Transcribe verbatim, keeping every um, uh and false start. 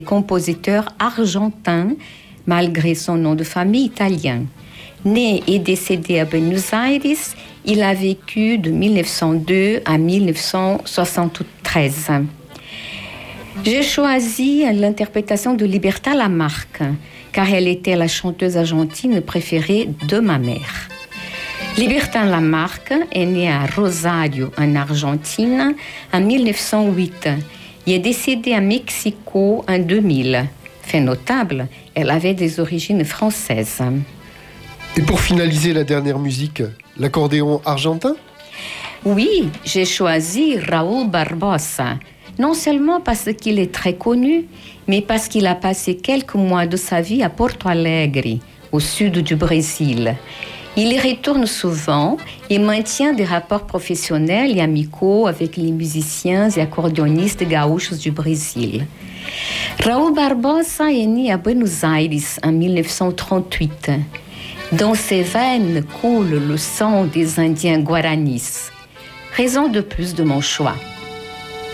compositeur argentin, malgré son nom de famille italien. Né et décédé à Buenos Aires, il a vécu de mille neuf cent deux à mille neuf cent soixante-treize. J'ai choisi l'interprétation de Libertà Lamarque, car elle était la chanteuse argentine préférée de ma mère. Libertà Lamarque est née à Rosario, en Argentine, en mille neuf cent huit et est décédée à Mexico en deux mille. Fait notable, elle avait des origines françaises. Et pour finaliser la dernière musique, l'accordéon argentin ? Oui, j'ai choisi Raúl Barbosa, non seulement parce qu'il est très connu, mais parce qu'il a passé quelques mois de sa vie à Porto Alegre, au sud du Brésil. Il y retourne souvent et maintient des rapports professionnels et amicaux avec les musiciens et accordéonistes gaúchos du Brésil. Raúl Barbosa est né à Buenos Aires en mille neuf cent trente-huit. Dans ses veines coule le sang des Indiens guaranis. Raison de plus de mon choix.